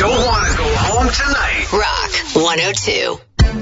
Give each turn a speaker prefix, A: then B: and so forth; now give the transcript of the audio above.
A: don't want to go home tonight.
B: Rock 102.